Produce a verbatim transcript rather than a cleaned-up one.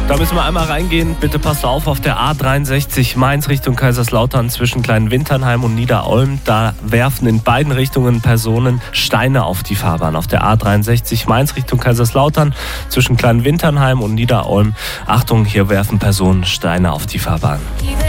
Da müssen wir einmal reingehen. Bitte passt auf, auf der A dreiundsechzig Mainz Richtung Kaiserslautern zwischen Kleinwinternheim und Niederolm. Da werfen in beiden Richtungen Personen Steine auf die Fahrbahn. Auf der A dreiundsechzig Mainz Richtung Kaiserslautern zwischen Kleinwinternheim und Niederolm. Achtung, hier werfen Personen Steine auf die Fahrbahn.